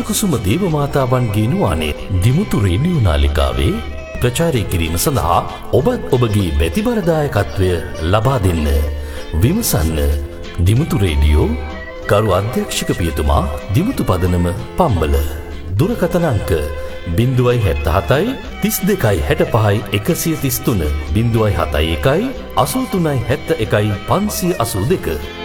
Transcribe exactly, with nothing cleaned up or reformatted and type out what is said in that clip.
කුසකුසුම දේව මාතාවන්ගේ නුවණේ දිමුතු රේඩියෝ නාලිකාවේ ප්‍රචාරය කිරීම සඳහා ඔබත් ඔබගේ ප්‍රතිබලදායකත්වය ලබා දෙන්න. විමසන්න දිමුතු රේඩියෝ කරු අධ්‍යක්ෂක පියතුමා දිමුතු පදනම පම්බල. දුරකථන අංක බිංදුවයි හැත්ත හතයි තිස් දෙකයි හැට පහයි එකසිය තිස් තුන බිංදුවයි හතයි එකයි අසූ තුනයි හැත්ත එකයි පන්සිය අසූ දෙක.